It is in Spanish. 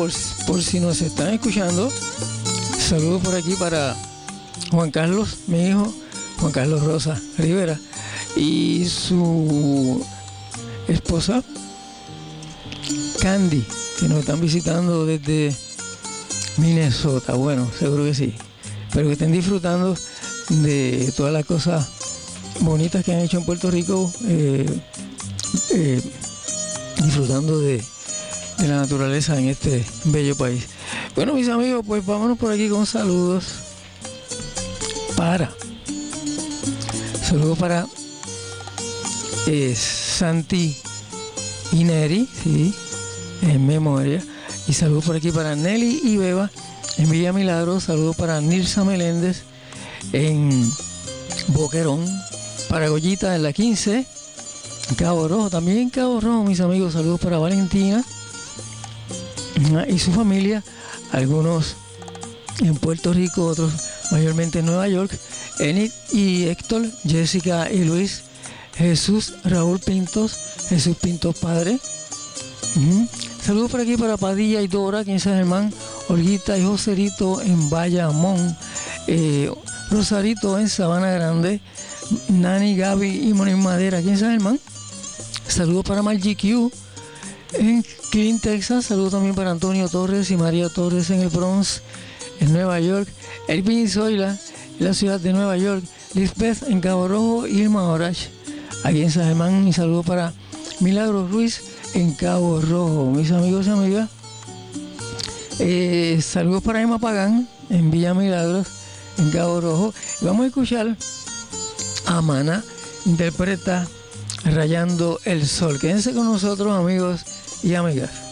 por si nos están escuchando, saludos por aquí para Juan Carlos, mi hijo, Juan Carlos Rosa Rivera, y su esposa Candy, que nos están visitando desde Minnesota. Bueno, seguro que sí. Espero que estén disfrutando de todas las cosas bonitas que han hecho en Puerto Rico, disfrutando de la naturaleza en este bello país. Bueno, mis amigos, pues vámonos por aquí con saludos para Santi y Neri, sí, en memoria. Y saludos por aquí para Nelly y Beba en Villa Milagro. Saludos para Nilsa Meléndez en Boquerón. Para Goyita en la 15, Cabo Rojo, también Cabo Rojo, mis amigos. Saludos para Valentina y su familia, algunos en Puerto Rico, otros mayormente en Nueva York. Enid y Héctor, Jessica y Luis, Jesús, Raúl Pintos, Jesús Pintos padre. Saludos por aquí para Padilla y Dora, aquí en San Germán, Olguita y Joserito en Bayamón, Rosarito en Sabana Grande, Nani, Gaby y Monique Madera aquí en San Germán. Saludos para Margie Q en Clean, Texas. Saludos también para Antonio Torres y María Torres en el Bronx, en Nueva York. Elvin Zoila en la ciudad de Nueva York. Lisbeth en Cabo Rojo y Irma Orach aquí en San Germán. Y saludos para Milagros Ruiz en Cabo Rojo, mis amigos y amigas. Saludos para Emma Pagán en Villa Milagros en Cabo Rojo. Y vamos a escuchar a Maná, interpreta Rayando el Sol. Quédense con nosotros, amigos y amigas.